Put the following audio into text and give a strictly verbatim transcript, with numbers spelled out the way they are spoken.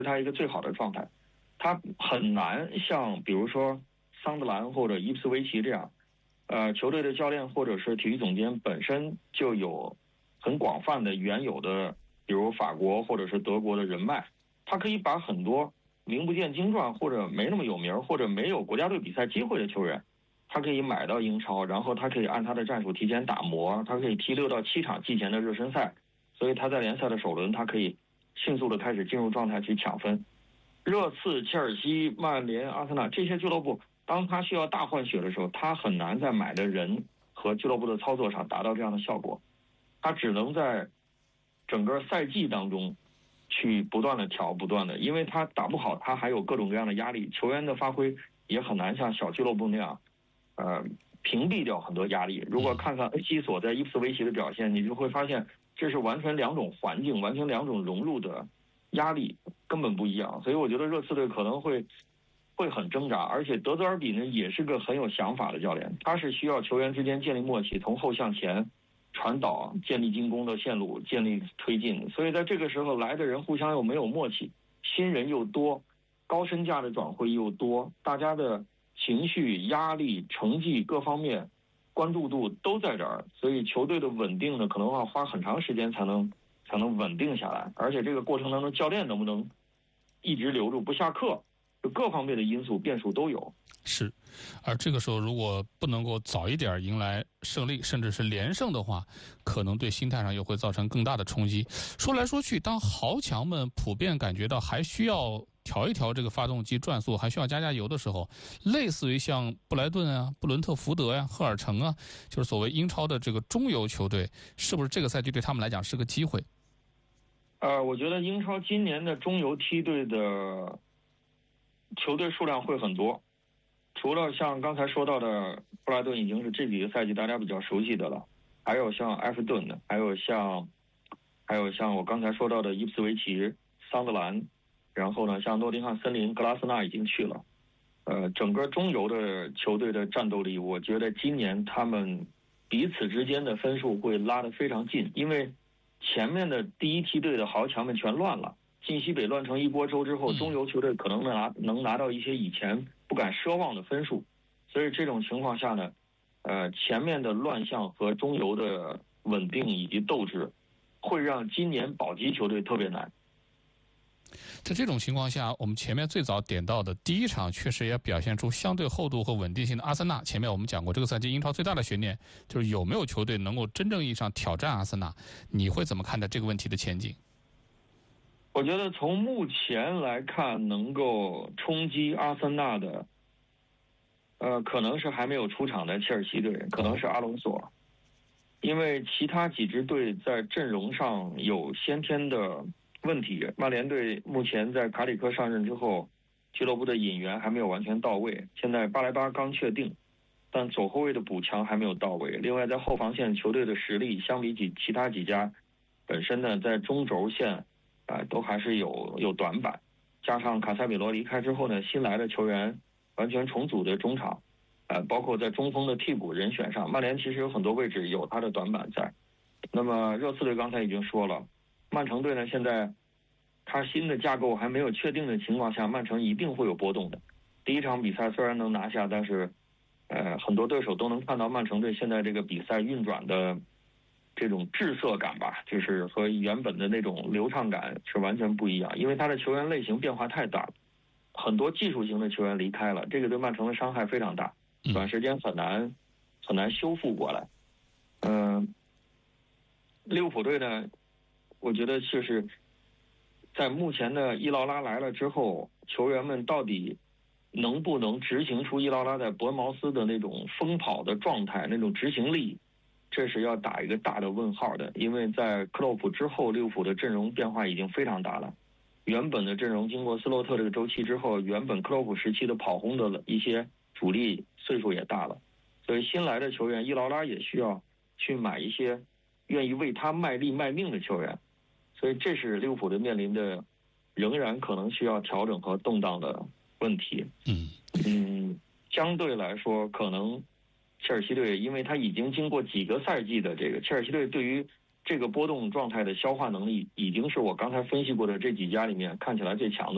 他一个最好的状态。他很难像比如说桑德兰或者伊普斯维奇这样，呃，球队的教练或者是体育总监本身就有很广泛的原有的，比如法国或者是德国的人脉，他可以把很多名不见经传或者没那么有名或者没有国家队比赛机会的球员，他可以买到英超，然后他可以按他的战术提前打磨，他可以踢六到七场季前的热身赛，所以他在联赛的首轮他可以迅速的开始进入状态去抢分。热刺、切尔西、曼联、阿森纳这些俱乐部，当他需要大换血的时候，他很难在买的人和俱乐部的操作上达到这样的效果，他只能在整个赛季当中去不断的调不断的，因为他打不好，他还有各种各样的压力，球员的发挥也很难像小俱乐部那样呃，屏蔽掉很多压力。如果看看恩基索在伊普斯维奇的表现，你就会发现这是完全两种环境，完全两种融入的压力根本不一样。所以我觉得热刺队可能会会很挣扎，而且德泽尔比呢也是个很有想法的教练，他是需要球员之间建立默契，从后向前传导，建立进攻的线路，建立推进。所以在这个时候来的人互相又没有默契，新人又多，高身价的转会又多，大家的情绪、压力、成绩各方面关注度都在这儿，所以球队的稳定呢，可能要花很长时间才能才能稳定下来。而且这个过程当中，教练能不能一直留住不下课，就各方面的因素变数都有。 是，而这个时候如果不能够早一点迎来胜利，甚至是连胜的话，可能对心态上又会造成更大的冲击。说来说去，当豪强们普遍感觉到还需要调一调这个发动机转速，还需要加加油的时候，类似于像布莱顿啊、布伦特福德呀、赫尔城啊，就是所谓英超的这个中游球队，是不是这个赛季对他们来讲是个机会？ 呃，我觉得英超今年的中游梯队的球队数量会很多，除了像刚才说到的布莱顿已经是这几个赛季大家比较熟悉的了，还有像埃弗顿的，还有像还有像我刚才说到的伊普斯维奇、桑德兰，然后呢像诺丁汉森林、格拉斯纳已经去了。呃，整个中游的球队的战斗力，我觉得今年他们彼此之间的分数会拉得非常近，因为前面的第一梯队的豪强们全乱了，晋西北乱成一锅粥之后，中游球队可能能拿能拿到一些以前不敢奢望的分数，所以这种情况下呢，呃，前面的乱象和中游的稳定以及斗志，会让今年保级球队特别难。 在这种情况下，我们前面最早点到的第一场确实也表现出相对厚度和稳定性的阿森纳。前面我们讲过，这个赛季英超最大的悬念就是有没有球队能够真正意义上挑战阿森纳。你会怎么看待这个问题的前景？ 我觉得从目前来看，能够冲击阿森纳的，呃，可能是还没有出场的切尔西队，可能是阿隆索，因为其他几支队在阵容上有先天的问题。曼联队目前在卡里克上任之后，俱乐部的引援还没有完全到位，现在巴莱巴刚确定，但左后卫的补强还没有到位。另外在后防线球队的实力相比起其他几家本身呢，在中轴线啊、呃、都还是有有短板，加上卡塞米罗离开之后呢，新来的球员完全重组的中场，呃，包括在中锋的替补人选上，曼联其实有很多位置有他的短板在。那么热刺队刚才已经说了，曼城队呢现在他新的架构还没有确定的情况下，曼城一定会有波动的。第一场比赛虽然能拿下，但是呃很多对手都能看到曼城队现在这个比赛运转的这种滞涩感吧，就是和原本的那种流畅感是完全不一样，因为他的球员类型变化太大了，很多技术型的球员离开了，这个对曼城的伤害非常大，短时间很难很难修复过来。嗯、呃，利物浦队呢，我觉得就是在目前的伊劳拉来了之后，球员们到底能不能执行出伊劳拉在伯恩茅斯的那种疯跑的状态，那种执行力，这是要打一个大的问号的。因为在克洛普之后，利物浦的阵容变化已经非常大了，原本的阵容经过斯洛特这个周期之后，原本克洛普时期的跑轰的一些主力岁数也大了，所以新来的球员伊劳拉也需要去买一些愿意为他卖力卖命的球员，所以这是利物浦队面临的仍然可能需要调整和动荡的问题。 嗯嗯，相对来说，可能切尔西队因为他已经经过几个赛季的这个，切尔西队对于这个波动状态的消化能力，已经是我刚才分析过的这几家里面看起来最强的。